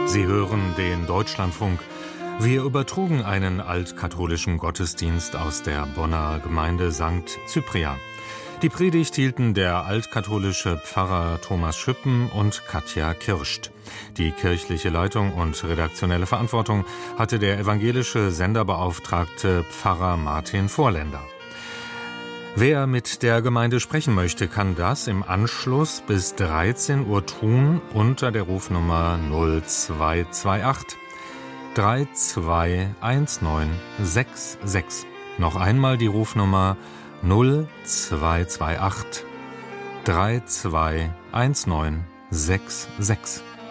Sie hören den Deutschlandfunk. Wir übertrugen einen altkatholischen Gottesdienst aus der Bonner Gemeinde St. Cyprian. Die Predigt hielten der altkatholische Pfarrer Thomas Schüppen und Katja Kirscht. Die kirchliche Leitung und redaktionelle Verantwortung hatte der evangelische Senderbeauftragte Pfarrer Martin Vorländer. Wer mit der Gemeinde sprechen möchte, kann das im Anschluss bis 13 Uhr tun unter der Rufnummer 0228 321966. Noch einmal die Rufnummer 0228 321966.